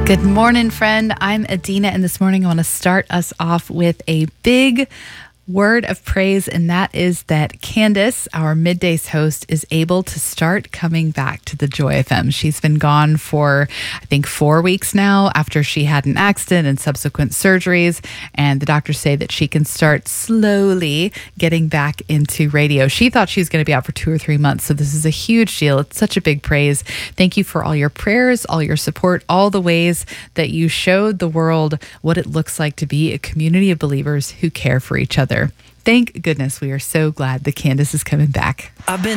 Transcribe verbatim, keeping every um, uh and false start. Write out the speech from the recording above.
Good morning, friend. I'm Adina, and this morning I want to start us off with a big word of praise, and that is that Candace, our middays host, is able to start coming back to the Joy F M. She's been gone for, I think, four weeks now after she had an accident and subsequent surgeries, and the doctors say that she can start slowly getting back into radio. She thought she was going to be out for two or three months, so this is a huge deal. It's such a big praise. Thank you for all your prayers, all your support, all the ways that you showed the world what it looks like to be a community of believers who care for each other. Thank goodness we are so glad that Candace is coming back. I've been